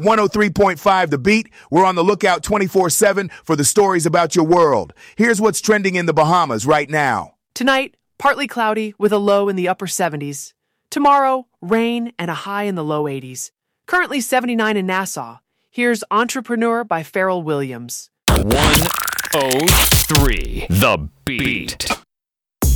103.5 The Beat. We're on the lookout 24/7 for the stories about your world. Here's what's trending in the Bahamas right now. Tonight, partly cloudy with a low in the upper 70s. Tomorrow, rain and a high in the low 80s. Currently 79 in Nassau. Here's Entrepreneur by Pharrell Williams. 103 The Beat.